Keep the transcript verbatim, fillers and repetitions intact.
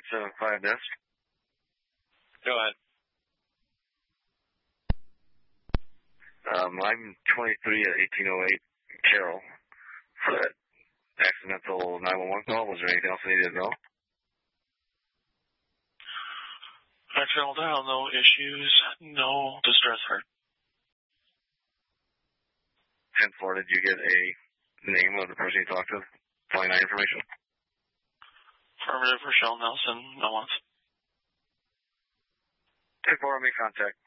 eight seven five desk. Go ahead. Um, I'm twenty-three at eighteen oh eight Carroll for that accidental nine one one call. Was there anything else I needed to know? Accidental dial, no issues, no distress heard. ten four, did you get a name of the person you talked to? twenty-nine information? Affirmative, Rochelle Nelson, no ones. ten four, make contact.